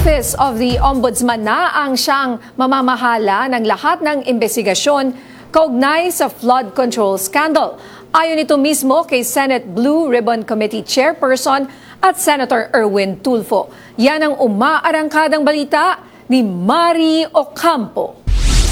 Office of the Ombudsman na ang siyang mamamahala ng lahat ng investigasyon kaugnay sa flood control scandal. Ayon ito mismo kay Senate Blue Ribbon Committee Chairperson at Senator Erwin Tulfo. Yan ang umaarangkadang balita ni Mari Ocampo.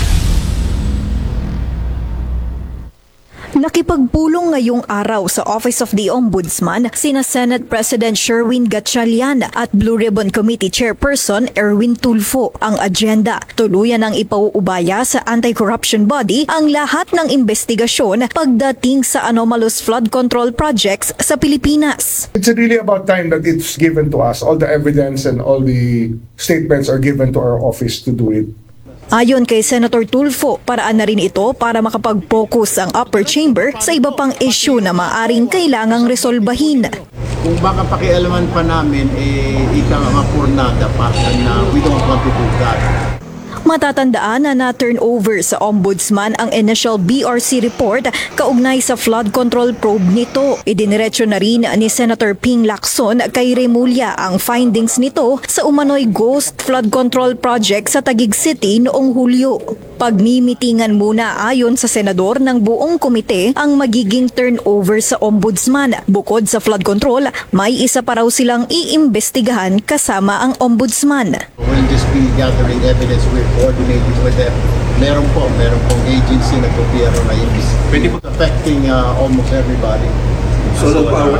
Nakipagpulong ngayong araw sa Office of the Ombudsman sina Senate President Sherwin Gatchalian at Blue Ribbon Committee Chairperson Erwin Tulfo. Ang agenda, tuluyan ang ipauubaya sa anti-corruption body ang lahat ng investigasyon pagdating sa anomalous flood control projects sa Pilipinas. It's really about time that it's given to us. All the evidence and all the statements are given to our office to do it. Ayon kay Senator Tulfo, paraan na rin ito para makapag-focus ang upper chamber sa iba pang issue na maaring kailangang resolbahin. Kung baka pakialaman pa namin, ika mapurnada pa na we don't want to do that. Matatandaan na na-turnover sa Ombudsman ang initial BRC report kaugnay sa flood control probe nito. Idiniretso na rin ni Senator Ping Lacson kay Remulla ang findings nito sa umano'y ghost flood control project sa Taguig City noong Hulyo. Pagmimitingan muna ayon sa senador ng buong komite ang magiging turnover sa Ombudsman. Bukod sa flood control, may isa pa raw silang iimbestigahan kasama ang Ombudsman. We'll just be gathering evidence, we're coordinating with them. Meron pong agency na gobyerno na affecting almost everybody. Solar power?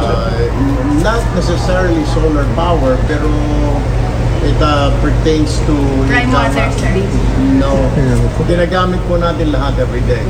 Not necessarily solar power, pero it pertains to crime water, sir. No. Ginagamit po natin lahat every day.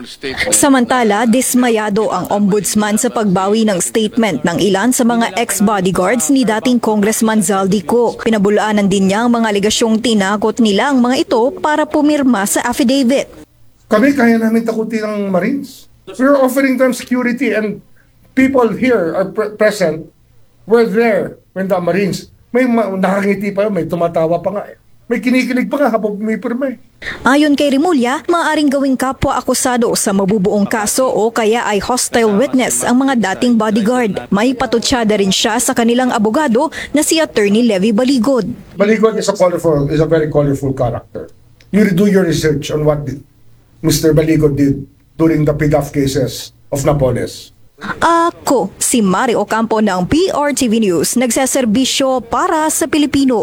Samantala, dismayado ang Ombudsman sa pagbawi ng statement ng ilan sa mga ex-bodyguards ni dating Congressman Zaldico. Pinabulaanan din niya ang mga aligasyong tinakot nila ang mga ito para pumirma sa affidavit. Kami kaya namin takutin ng Marines. We're offering them security and people here are present. We're there when the Marines. May nakangiti pa yun, may tumatawa pa nga eh. May kinikilig pa nga habang pumipirma eh. Ayon kay Remulla, maaaring gawing kapwa-akusado sa mabubuong kaso o kaya ay hostile witness ang mga dating bodyguard. May patutsada rin siya sa kanilang abogado na si Attorney Levy Baligod. Baligod is a very colorful character. You do your research on what Mr. Baligod did during the PDAF cases of Napoles. Ako, si Mari Ocampo ng PRTV News, nagseserbisyo para sa Pilipino.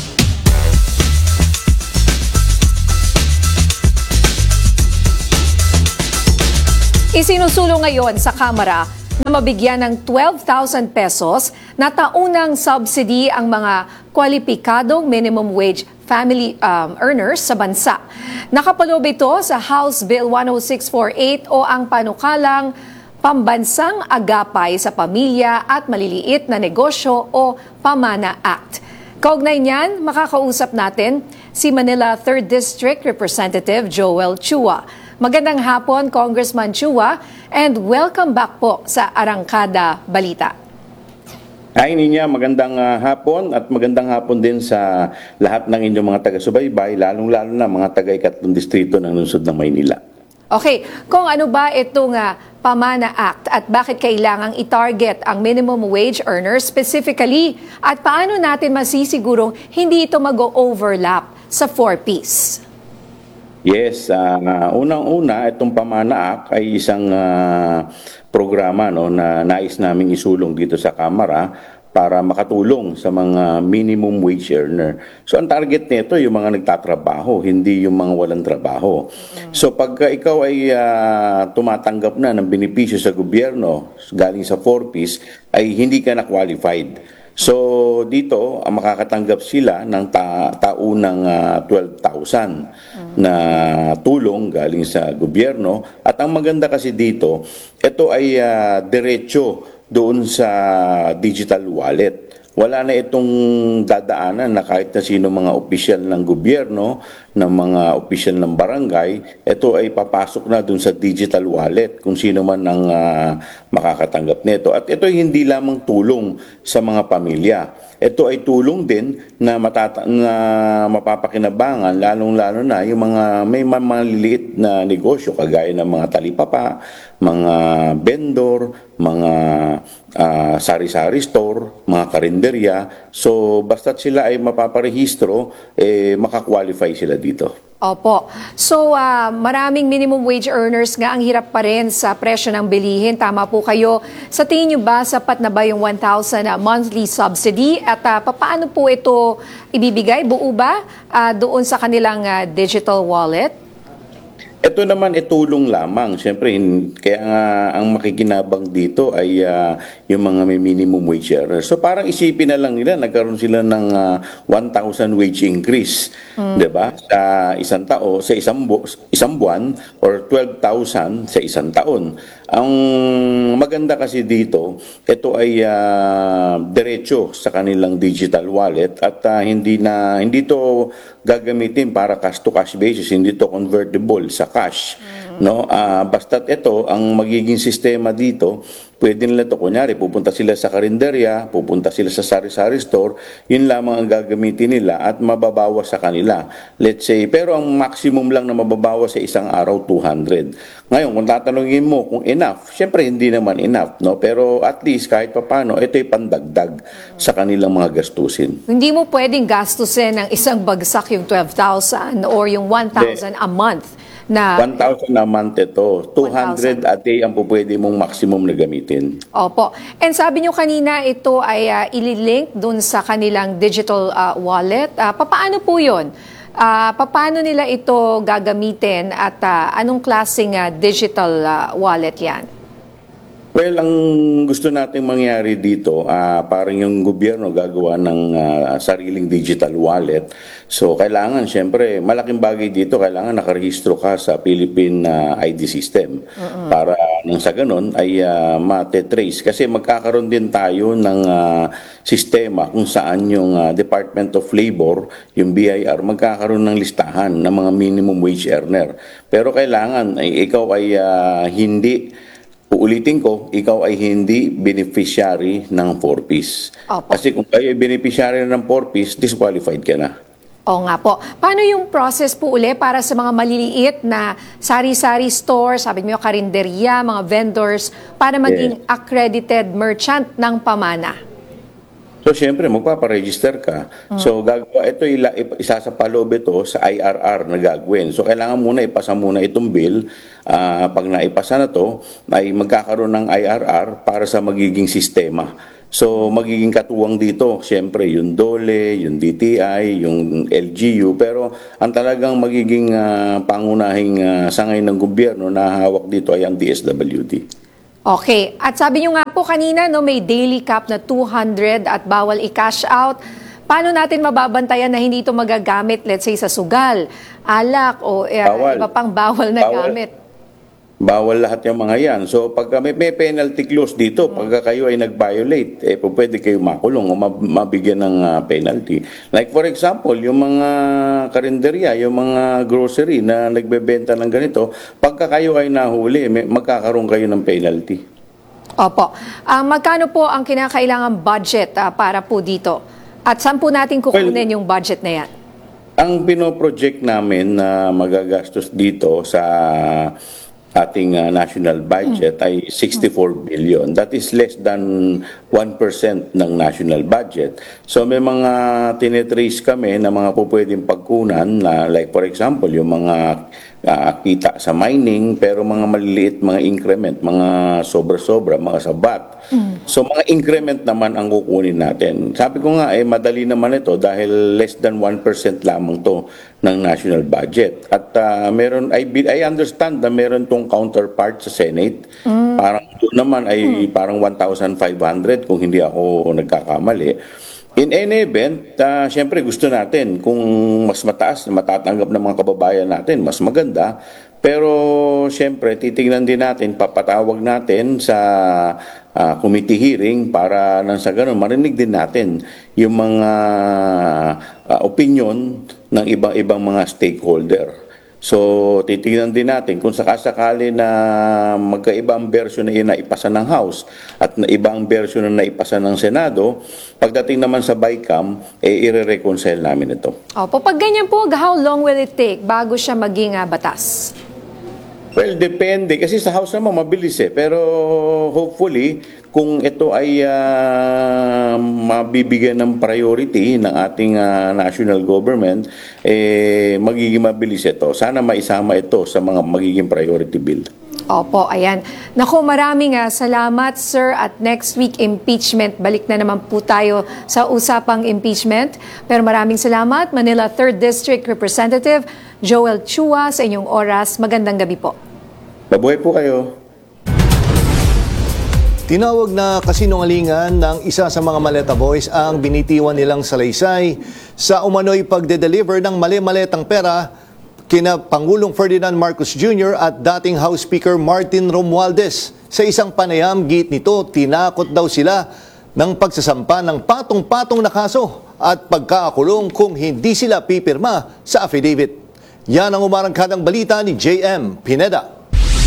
Isinusulong ngayon sa Kamara na mabigyan ng 12,000 pesos na taunang subsidy ang mga kwalipikadong minimum wage family earners sa bansa. Nakapaloob ito sa House Bill 10648 o ang panukalang Pambansang Agapay sa Pamilya at Maliliit na Negosyo o PAMANA Act. Kaugnay niyan, makakausap natin si Manila 3rd District Representative Joel Chua. Magandang hapon, Congressman Chua, and welcome back po sa Arangkada Balita. Hi Ninya, magandang hapon at magandang hapon din sa lahat ng inyong mga taga-subaybay, lalong-lalo na mga taga-ikatlong distrito ng lungsod ng Maynila. Okay, kung ano ba itong PAMANA Act at bakit kailangang i-target ang minimum wage earners specifically at paano natin masisigurong hindi ito mag-overlap sa 4Ps? Yes, unang-una itong PAMANA Act ay isang programa na nais naming isulong dito sa Kamara para makatulong sa mga minimum wage earner. So ang target nito yung mga nagtatrabaho, hindi yung mga walang trabaho. So pagka ikaw ay tumatanggap na ng benepisyo sa gobyerno galing sa 4Ps, ay hindi ka na qualified. So dito, makakatanggap sila ng taunang 12,000 na tulong galing sa gobyerno. At ang maganda kasi dito, ito ay diretso doon sa digital wallet. Wala na itong dadaanan na kahit na sino mga opisyal ng gobyerno, ng mga opisyal ng barangay, ito ay papasok na doon sa digital wallet kung sino man ang makakatanggap nito. At ito ay hindi lamang tulong sa mga pamilya. Ito ay tulong din na mapapakinabangan, lalong-lalo na yung mga may maliliit na negosyo kagaya ng mga talipapa, mga vendor, mga sari-sari store, mga karinderya. So, basta't sila ay mapaparehistro, makakwalify sila dito. Opo. So, maraming minimum wage earners nga ang hirap pa rin sa presyo ng bilihin. Tama po kayo. Sa tingin nyo ba, sapat na ba yung 1,000 monthly subsidy? At paano po ito ibibigay? Buo ba doon sa kanilang digital wallet? Ito naman tulong lamang. Siyempre, kaya nga ang makikinabang dito ay yung mga may minimum wage earners. So parang isipin na lang nila, nagkaroon sila ng 1,000 wage increase, 'di ba? Sa isang buwan or 12,000 sa isang taon. Ang maganda kasi dito, ito ay diretso sa kanilang digital wallet at hindi to gagamitin para cash to cash basis, hindi to convertible sa cash. No, basta't ito ang magiging sistema dito, pwede nila to, kunyari pupunta sila sa karinderya, pupunta sila sa sari-sari store, yun lamang ang gagamitin nila at mababawas sa kanila. Let's say, pero ang maximum lang na mababawas sa isang araw 200. Ngayon, kung tatanungin mo kung enough, syempre hindi naman enough, no? Pero at least kahit papaano, ito ay pandagdag sa kanilang mga gastusin. Hindi mo pwedeng gastusin ng isang bagsak yung 12,000 or yung 1,000 a month. Na 1,000 a month ito. 200 a day ang pupwede mong maximum na gamitin. Opo. And sabi nyo kanina, ito ay ililink dun sa kanilang digital wallet. Paano po yun? Paano nila ito gagamitin at anong klaseng digital wallet yan? Well, ang gusto nating mangyari dito, parang yung gobyerno gagawa ng sariling digital wallet. So, kailangan, syempre, malaking bagay dito, kailangan nakarehistro ka sa Philippine ID system. Para nang sa ganun ay mate-trace. Kasi magkakaroon din tayo ng sistema kung saan yung Department of Labor, yung BIR, magkakaroon ng listahan ng mga minimum wage earner. Pero kailangan, ikaw ay hindi... Uulitin ko, ikaw ay hindi beneficiary ng 4-piece. Opo. Kasi kung kayo ay beneficiary ng 4-piece, disqualified ka na. Oo nga po. Paano yung process po uli para sa mga maliliit na sari-sari store, sabi niyo karinderya, mga vendors, para maging accredited merchant ng pamana? So, syempre, magpaparegister ka. So, ito isasapaloob ito sa IRR na gagawin. So, kailangan muna ipasa muna itong bill. Pag naipasa na to, ay magkakaroon ng IRR para sa magiging sistema. So, magiging katuwang dito, syempre, yung DOLE, yung DTI, yung LGU. Pero, ang talagang magiging pangunahing sangay ng gobyerno na hawak dito ay ang DSWD. Okay. At sabi nyo nga po kanina, no, may daily cap na 200 at bawal i-cash out. Paano natin mababantayan na hindi ito magagamit, let's say, sa sugal, alak, o iba pang bawal na gamit? Bawal lahat yung mga yan. So, pag may penalty clause dito, pag kayo ay nag-violate, pwede kayo makulong o mabigyan ng penalty. Like for example, yung mga karinderya, yung mga grocery na nagbebenta ng ganito, pagka kayo ay nahuli, magkakaroon kayo ng penalty. Opo. Magkano po ang kinakailangan budget para po dito? At saan po natin kukunin yung budget na yan? Ang pinoproject namin na magagastos dito sa ating national budget ay 64 billion. That is less than 1% ng national budget. So may mga tinetrace kami na mga pupwedeng pagkunan na like for example yung mga kita sa mining pero mga maliliit, mga increment, mga sobra-sobra, mga sabat. So mga increment naman ang kukunin natin. Sabi ko nga madali naman ito dahil less than 1% lamang to ng national budget. At I understand na meron tong counterpart sa Senate. Parang doon naman ay parang 1,500 kung hindi ako nagkakamali. In any event, syempre gusto natin kung mas mataas, matatanggap ng mga kababayan natin, mas maganda. Pero syempre, titingnan din natin, papatawag natin sa committee hearing para nang sa ganun, marinig din natin yung mga opinion ng ibang mga stakeholder. So, titingnan din natin kung sakasakali na magkaibang version na naipasa ng House at na ibang version na naipasa ng Senado, pagdating naman sa BICAM, i-reconcile namin ito. Opo, pag ganyan po, how long will it take bago siya maging batas? Well, depende. Kasi sa House naman mabilis eh. Pero hopefully, kung ito ay mabibigyan ng priority ng ating national government, magiging mabilis ito. Sana maisama ito sa mga magiging priority bill. Opo, ayan. Naku, maraming salamat, sir. At next week, impeachment. Balik na naman po tayo sa usapang impeachment. Pero maraming salamat, Manila 3rd District Representative Joel Chua, sa inyong oras. Magandang gabi po. Mabuhay po kayo. Tinawag na kasinungalingan ng isa sa mga Maleta Boys ang binitiwan nilang salaysay sa umano'y pagde-deliver ng mali-maletang pera kina Pangulong Ferdinand Marcos Jr. at dating House Speaker Martin Romualdez. Sa isang panayam, git nito, tinakot daw sila ng pagsasampa ng patong-patong na kaso at pagkakakulong kung hindi sila pipirma sa affidavit. Yan ang umarangkadang balita ni J.M. Pineda.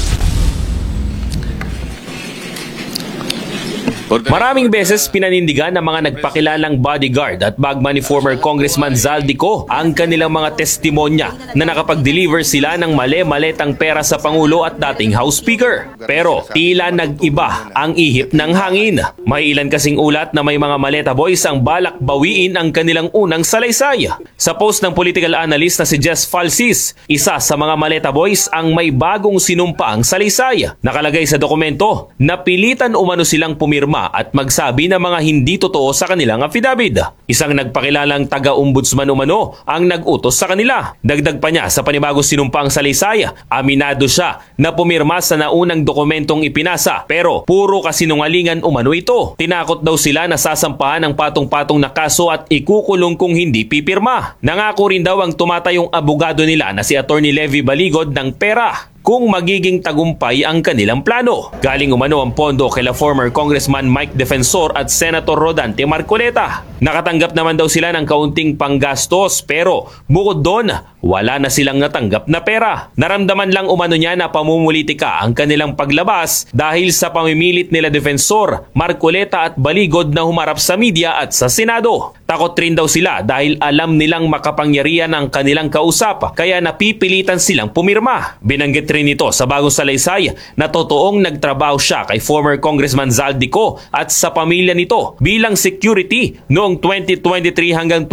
Maraming beses pinanindigan ng mga nagpakilalang bodyguard at bagman ni former Congressman Zaldico ang kanilang mga testimonya na nakapag-deliver sila ng mali-maletang pera sa Pangulo at dating House Speaker. Pero tila nag-iba ang ihip ng hangin. May ilan kasing ulat na may mga Maleta Boys ang balak bawiin ang kanilang unang salaysay. Sa post ng political analyst na si Jess Falsis, isa sa mga Maleta Boys ang may bagong sinumpaang salaysay. Nakalagay sa dokumento na pilitan umano silang pumirma at magsabi ng mga hindi totoo sa kanilang affidavit. Isang nagpakilalang taga-ombudsman umano ang nag-utos sa kanila. Dagdag pa niya sa panibagong sinumpang salaysay, aminado siya na pumirma sa naunang dokumentong ipinasa pero puro kasinungalingan umano ito. Tinakot daw sila na sasampahan ng patong-patong na kaso at ikukulong kung hindi pipirma. Nangako rin daw ang tumatayong abogado nila na si Atty. Levy Baligod ng pera kung magiging tagumpay ang kanilang plano. Galing umano ang pondo kila former Congressman Mike Defensor at Senator Rodante Marcoleta. Nakatanggap naman daw sila ng kaunting panggastos pero bukod doon, wala na silang natanggap na pera. Naramdaman lang umano niya na pamumulitika ang kanilang paglabas dahil sa pamimilit nila Defensor, Marcoleta at Baligod na humarap sa media at sa Senado. Takot rin daw sila dahil alam nilang makapangyarihan ang kanilang kausap kaya napipilitan silang pumirma. Binanggit rin ito sa bagong salaysay na totoong nagtrabaho siya kay former Congressman Zaldico at sa pamilya nito bilang security noong 2023 hanggang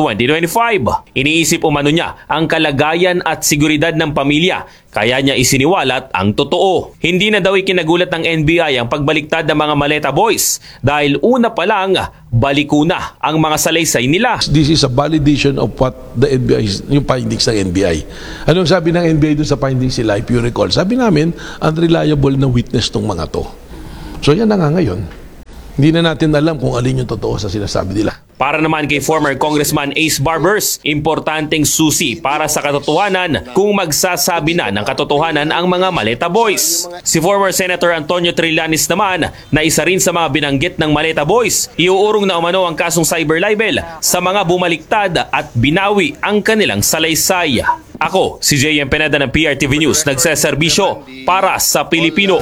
2025. Iniisip umano niya ang kalagayan at seguridad ng pamilya kaya niya isiniwalat ang totoo. Hindi na daw ikinagulat ng NBI ang pagbaliktad ng mga Maleta Boys dahil una pa lang baliko na ang mga salaysay nila. This is a validation of what the NBI, yung findings ng NBI. Anong sabi ng NBI doon sa findings nila, if you recall? Sabi namin, unreliable na witness tong mga to. So yan na nga ngayon. Hindi na natin alam kung alin yung totoo sa sinasabi nila. Para naman kay former Congressman Ace Barbers, importanteng susi para sa katotohanan kung magsasabi na ng katotohanan ang mga Maleta Boys. Si former Senator Antonio Trillanes naman, na isa rin sa mga binanggit ng Maleta Boys, iuurong na umano ang kasong cyber libel sa mga bumaliktad at binawi ang kanilang salaysay. Ako, si J.M. Pineda ng PRTV News, nagseserbisyo para sa Pilipino.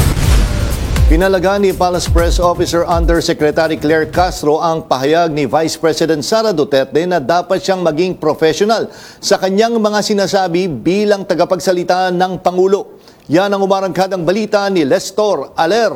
Pinalaga ni Palace Press Officer Undersecretary Claire Castro ang pahayag ni Vice President Sara Duterte na dapat siyang maging professional sa kanyang mga sinasabi bilang tagapagsalita ng Pangulo. Yan ang umarangkadang balita ni Lestor Aler.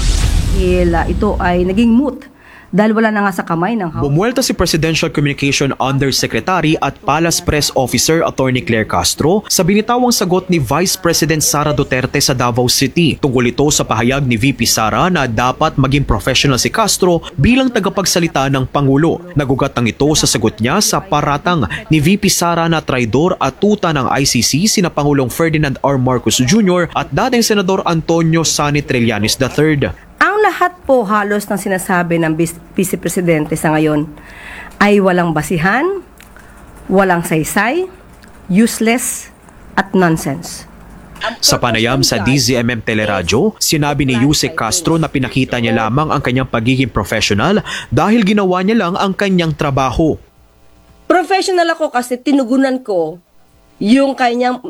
Ito ay naging moot dahil wala na nga sa kamay ng House. Bumuelta si Presidential Communication Undersecretary at Palace Press Officer Atty. Claire Castro sa binitawang sagot ni Vice President Sara Duterte sa Davao City. Tungkol ito sa pahayag ni VP Sara na dapat maging professional si Castro bilang tagapagsalita ng Pangulo. Nagugat ang ito sa sagot niya sa paratang ni VP Sara na traidor at tuta ng ICC sina Pangulong Ferdinand R. Marcos Jr. at dating Senador Antonio Sani Trillanes III. Ang lahat po halos ng sinasabi ng Vice Presidente sa ngayon ay walang basihan, walang saysay, useless at nonsense. Sa panayam sa DZMM Teleradyo, sinabi ni Yusek Castro na pinakita niya lamang ang kanyang pagiging professional dahil ginawa niya lang ang kanyang trabaho. Professional ako kasi tinugunan ko yung kanyang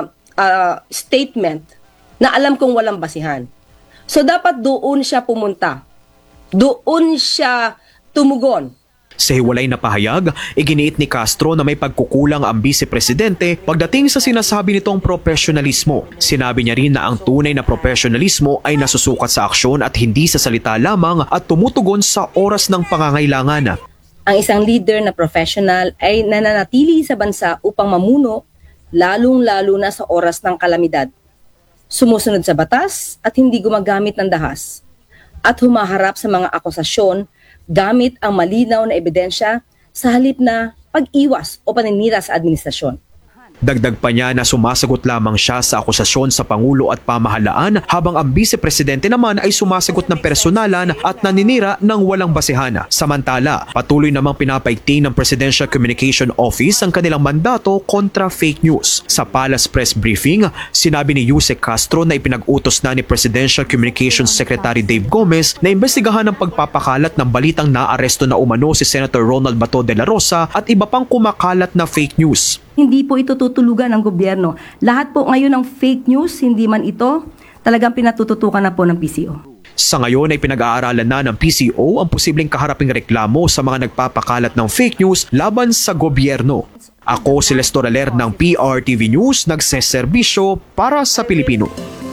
statement na alam kong walang basihan. So dapat doon siya pumunta. Doon siya tumugon. Sa hiwalay na pahayag, iginiit ni Castro na may pagkukulang ang Vice Presidente pagdating sa sinasabi nitong profesionalismo. Sinabi niya rin na ang tunay na profesionalismo ay nasusukat sa aksyon at hindi sa salita lamang at tumutugon sa oras ng pangangailangan. Ang isang leader na professional ay nananatili sa bansa upang mamuno, lalong-lalo na sa oras ng kalamidad. Sumusunod sa batas at hindi gumagamit ng dahas. At humaharap sa mga akusasyon gamit ang malinaw na ebidensya sa halip na pag-iwas o paninira sa administrasyon. Dagdag pa niya na sumasagot lamang siya sa akusasyon sa Pangulo at pamahalaan habang ang Vice Presidente naman ay sumasagot ng personalan at naninira ng walang basehan. Samantala, patuloy namang pinapaigting ng Presidential Communication Office ang kanilang mandato kontra fake news. Sa Palace Press Briefing, sinabi ni Yusek Castro na ipinag-utos na ni Presidential Communications Secretary Dave Gomez na imbestigahan ang pagpapakalat ng balitang naaresto na umano si Senator Ronald Bato de la Rosa at iba pang kumakalat na fake news. Hindi po ito tutulugan ng gobyerno. Lahat po ngayon ng fake news, hindi man ito, talagang pinatututukan na po ng PCO. Sa ngayon ay pinag-aaralan na ng PCO ang posibleng kaharaping reklamo sa mga nagpapakalat ng fake news laban sa gobyerno. Ako si Lester Aler ng PRTV News, nagseserbisyo para sa Pilipino.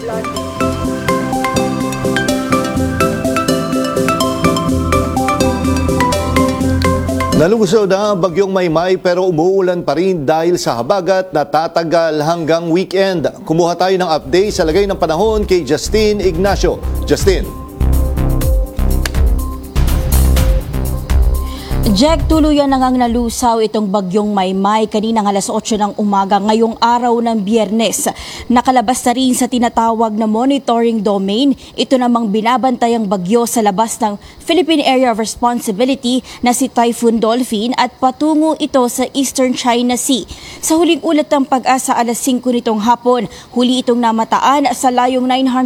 Nalusaw na ang bagyong Maymay pero umuulan pa rin dahil sa habagat na tatagal hanggang weekend. Kumuha tayo ng update sa lagay ng panahon kay Justin Ignacio. Justin. Jack, tuluyan na ngang nalusaw itong bagyong Maymay kaninang alas 8 ng umaga ngayong araw ng Biyernes. Nakalabas na rin sa tinatawag na monitoring domain. Ito namang binabantayang bagyo sa labas ng Philippine Area of Responsibility na si Typhoon Dolphin at patungo ito sa Eastern China Sea. Sa huling ulat ng Pag-asa alas 5 nitong hapon, huli itong namataan sa layong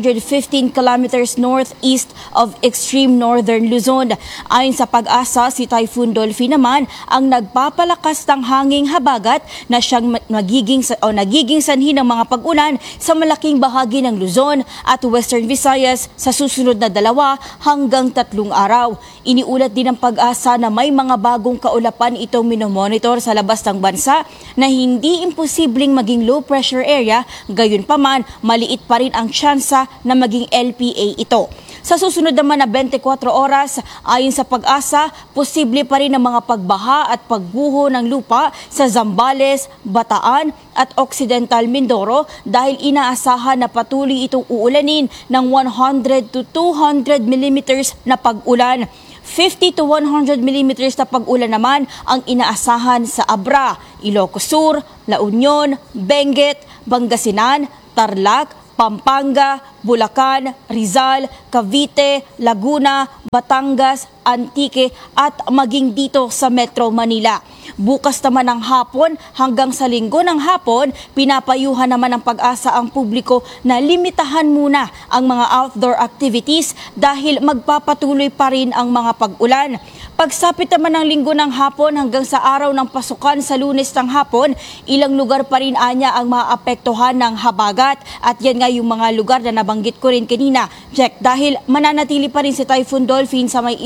915 kilometers northeast of extreme northern Luzon. Ayon sa Pag-asa, si Typhoon Dolphin naman ang nagpapalakas ng hanging habagat na siyang nagiging sanhi ng mga pag-ulan sa malaking bahagi ng Luzon at Western Visayas sa susunod na 2 hanggang 3 araw. Iniulat din ng Pag-asa na may mga bagong kaulapan itong minomonitor sa labas ng bansa na hindi imposibleng maging low pressure area, gayunpaman maliit pa rin ang tsansa na maging LPA ito. Sa susunod naman na 24 oras, ayon sa Pag-asa, posible pa rin ang mga pagbaha at pagbuho ng lupa sa Zambales, Bataan at Occidental Mindoro dahil inaasahan na patuloy itong uulanin ng 100 to 200 millimeters na pag-ulan. 50 to 100 millimeters na pag-ulan naman ang inaasahan sa Abra, Ilocos Sur, La Union, Benguet, Pangasinan, Tarlac, Pampanga, Bulacan, Rizal, Cavite, Laguna, Batangas, Antique at maging dito sa Metro Manila. Bukas naman ng hapon hanggang sa Linggo ng hapon, pinapayuhan naman ng Pag-asa ang publiko na limitahan muna ang mga outdoor activities dahil magpapatuloy pa rin ang mga pag-ulan. Pagsapit naman ng Linggo ng hapon hanggang sa araw ng pasukan sa Lunes ng hapon, ilang lugar pa rin anya ang maapektuhan ng habagat at yan nga yung mga lugar na nabanggit ko rin kanina, Jack, dahil mananatili pa rin si Typhoon Dolphin sa may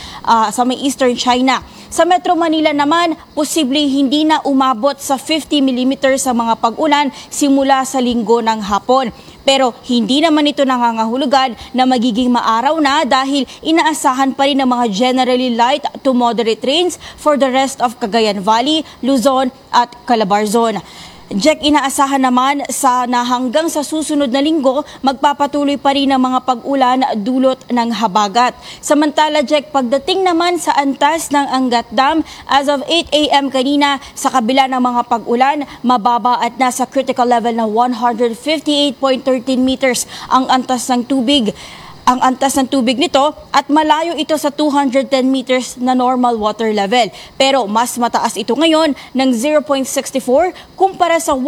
Eastern China. Sa Metro Manila naman, posibleng hindi na umabot sa 50 millimeters sa mga pag-ulan simula sa Linggo ng hapon. Pero hindi naman ito nangangahulugan na magiging maaraw na dahil inaasahan pa rin ng mga generally light to moderate rains for the rest of Cagayan Valley, Luzon at Calabarzon. Jack, inaasahan naman na hanggang sa susunod na linggo, magpapatuloy pa rin ang mga pag-ulan dulot ng habagat. Samantala, Jack, pagdating naman sa antas ng Angat Dam, as of 8 a.m. kanina, sa kabila ng mga pag-ulan, mababa at nasa critical level na 158.13 meters ang antas ng tubig. Ang antas ng tubig nito at malayo ito sa 210 meters na normal water level. Pero mas mataas ito ngayon ng 0.64 kumpara sa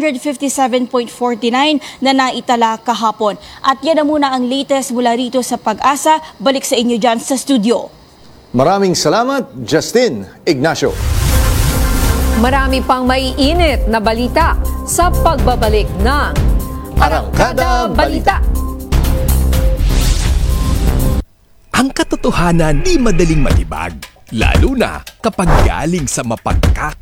157.49 na naitala kahapon. At yan na muna ang latest mula rito sa Pag-asa. Balik sa inyo dyan sa studio. Maraming salamat, Justin Ignacio. Marami pang maiinit na balita sa pagbabalik ng Arangkada Balita. Ang katotohanan di madaling matibag. Lalo na kapag galing sa mapagkakilala